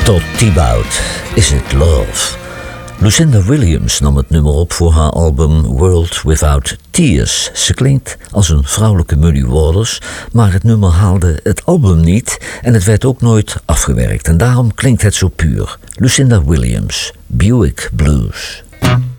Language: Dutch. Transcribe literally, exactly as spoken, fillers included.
Todd Thibaut, Is It Love? Lucinda Williams nam het nummer op voor haar album World Without Tears. Ze klinkt als een vrouwelijke Muddy Waters, maar het nummer haalde het album niet en het werd ook nooit afgewerkt. En daarom klinkt het zo puur. Lucinda Williams, Buick Blues.